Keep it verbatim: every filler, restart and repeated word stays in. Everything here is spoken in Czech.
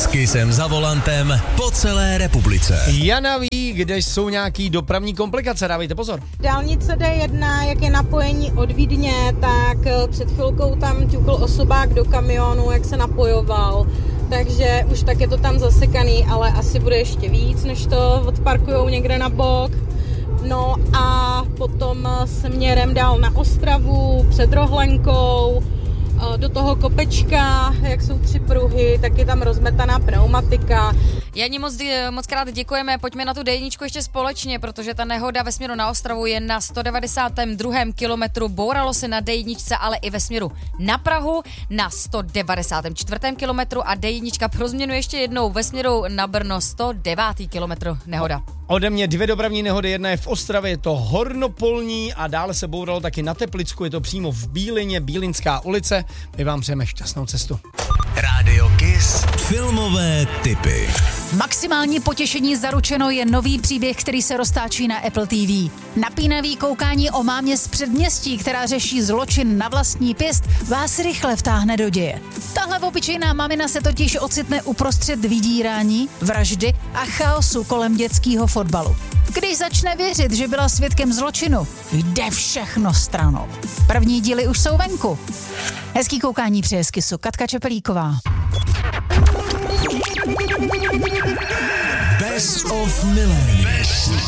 S Kissem za volantem po celé republice. Jana ví, kde jsou nějaký dopravní komplikace, dávejte pozor. Dálnice D jedna, jak je napojení od Vídně, tak před chvilkou tam ťukl osobák do kamionu, jak se napojoval. Takže už tak je to tam zasekaný, ale asi bude ještě víc, než to odparkujou někde na bok. No a potom směrem dál na Ostravu, před Rohlenkou, do toho kopečka, jak jsou tři pruhy, tak je tam rozmetaná pneumatika. Janí, moc, moc krát děkujeme, pojďme na tu D jedna ještě společně, protože ta nehoda ve směru na Ostravu je na sto devadesátém druhém kilometru, bouralo se na D jedna, ale i ve směru na Prahu na sto devadesátém čtvrtém kilometru a D jedna pro změnu ještě jednou ve směru na Brno sto devátý kilometr nehoda. Ode mě dvě dopravní nehody, jedna je v Ostravě, je to Hornopolní a dále se bouralo taky na Teplicku, je to přímo v Bílině, Bílinská ulice. My vám přejeme šťastnou cestu. Rádio Kiss filmové tipy. Maximální potěšení zaručeno je nový příběh, který se roztáčí na Apple T V. Napínavý koukání o mámě z předměstí, která řeší zločin na vlastní pěst, vás rychle vtáhne do děje. Tahle obyčejná mamina se totiž ocitne uprostřed vydírání, vraždy a chaosu kolem dětského fotbalu. Když začne věřit, že byla svědkem zločinu, jde všechno stranou. První díly už jsou venku. Hezký koukání přeje z Kissu Katka Čepelíková. Best of Millennium.